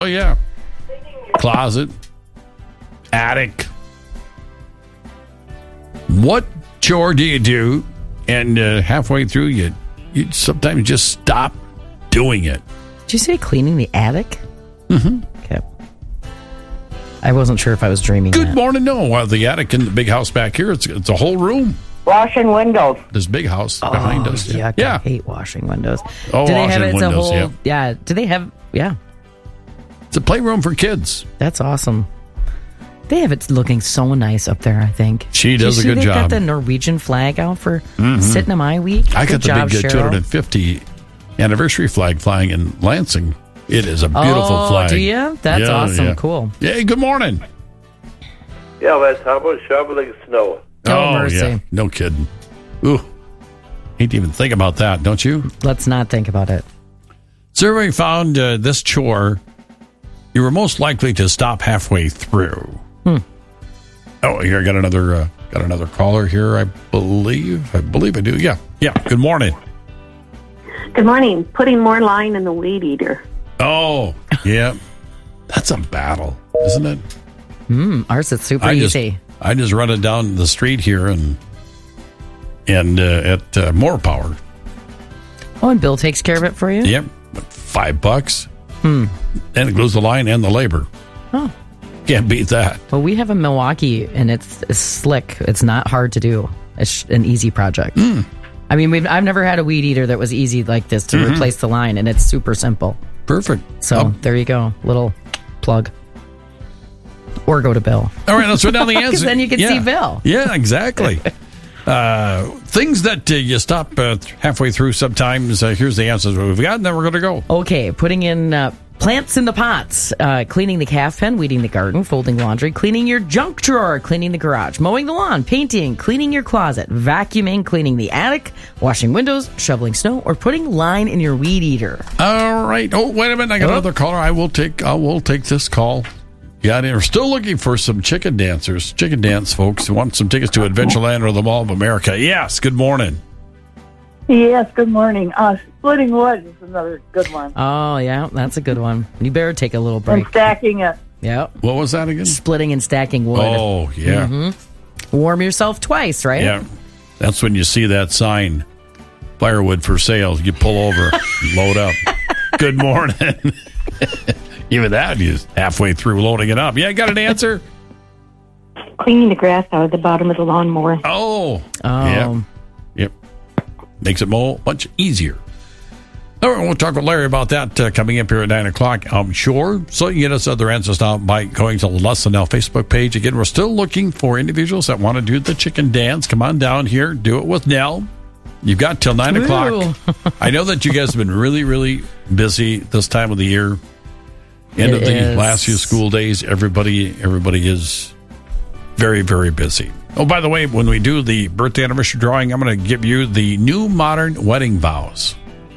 Oh, yeah. Closet. Attic. What chore do you do? And halfway through, you sometimes just stop doing it. Did you say cleaning the attic? Mm-hmm. Okay. I wasn't sure if I was dreaming. Good morning. No, the attic in the big house back here, it's a whole room. Washing windows. This big house behind us. Yuck, Yeah. I hate washing windows. Oh, do they have washing it? It's a windows, whole. Yeah. Do they have? Yeah. It's a playroom for kids. That's awesome. They have it looking so nice up there, I think. She does a good They've got job. the Norwegian flag out for Sitting Week. I got Good job, the big Cheryl. 250 anniversary flag flying in Lansing. It is a beautiful flag. Do you? That's awesome. Yeah. Cool. Yeah, good morning. Yeah, Wes, how about shoveling snow? Oh, mercy. Yeah. No kidding. Ooh. Hate to even think about that, don't you? Let's not think about it. Survey found this chore you were most likely to stop halfway through. Oh, here I got another caller here, I believe. I do. Yeah. Good morning. Good morning. Putting more line in the weed eater. Oh, yeah. That's a battle, isn't it? Ours is super easy. I just run it down the street here and at More Power. Oh, and Bill takes care of it for you? Yep, $5. And it glues the line and the labor. Oh. Can't beat that. Well, we have a Milwaukee, and it's slick. It's not hard to do. It's an easy project. I mean, I've never had a weed eater that was easy like this to replace the line, and it's super simple. Perfect. So there you go. Little plug. Or go to Bill. All right, let's write down the answer. Because then you can see Bill. Yeah, exactly. Things that you stop halfway through sometimes. Here's the answers we've got, and then we're going to go. Okay, putting in plants in the pots, cleaning the calf pen, weeding the garden, folding laundry, cleaning your junk drawer, cleaning the garage, mowing the lawn, painting, cleaning your closet, vacuuming, cleaning the attic, washing windows, shoveling snow, or putting line in your weed eater. All right. Oh, wait a minute. I got another caller. I will take this call. Yeah, we're still looking for some chicken dancers. Chicken dance, folks. You want some tickets to Adventureland or the Mall of America? Yes. Good morning. Yes, good morning. Splitting wood is another good one. Oh, yeah, that's a good one. You better take a little break. And stacking it. Yeah. What was that again? Splitting and stacking wood. Oh, yeah. Warm yourself twice, right? Yeah. That's when you see that sign, firewood for sale. You pull over, load up. Good morning. Even that, you're halfway through loading it up. Yeah, got an answer? Cleaning the grass out of the bottom of the lawnmower. Oh. Yep. Makes it much easier. All right, we'll talk with Larry about that coming up here at 9 o'clock, I'm sure. So you can get us other answers now by going to the Less Than Now Facebook page. Again, we're still looking for individuals that want to do the chicken dance. Come on down here. Do it with Nell. You've got till 9 o'clock. I know that you guys have been really, really busy this time of the year. End of the last few school days, everybody is very, very busy. Oh, by the way, when we do the birthday anniversary drawing, I'm going to give you the new modern wedding vows.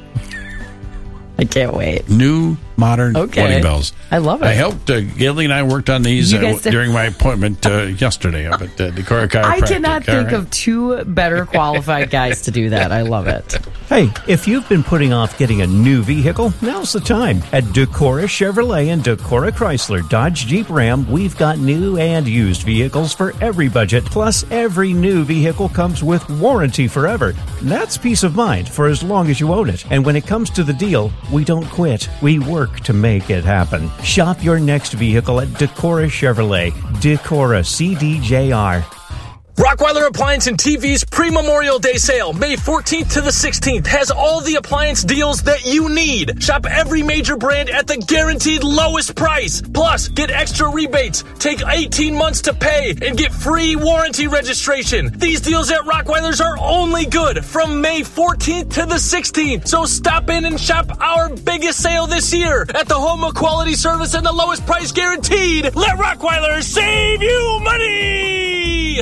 I can't wait. New modern wedding vows. I love it. I helped, Gailey and I worked on these during my appointment yesterday up at Decorah Chiropractic. I cannot think of two better qualified guys to do that. I love it. Hey, if you've been putting off getting a new vehicle, now's the time. At Decorah Chevrolet and Decorah Chrysler Dodge Jeep Ram, we've got new and used vehicles for every budget. Plus, every new vehicle comes with warranty forever. That's peace of mind for as long as you own it. And when it comes to the deal, we don't quit. We work to make it happen. Shop your next vehicle at Decorah Chevrolet. Decorah CDJR. Rockweiler Appliance and TV's pre-Memorial Day sale, May 14th to the 16th, has all the appliance deals that you need. Shop every major brand at the guaranteed lowest price. Plus, get extra rebates, take 18 months to pay, and get free warranty registration. These deals at Rockweiler's are only good from May 14th to the 16th. So stop in and shop our biggest sale this year at the home of quality service and the lowest price guaranteed. Let Rockweiler save you money!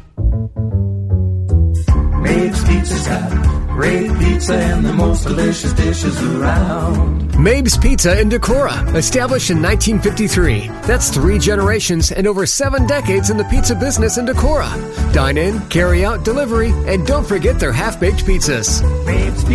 Mabes Pizza's got great pizza and the most delicious dishes around. Mabes Pizza in Decorah, established in 1953. That's 3 generations and over 7 decades in the pizza business in Decorah. Dine in, carry out, delivery, and don't forget their half-baked pizzas. Mabes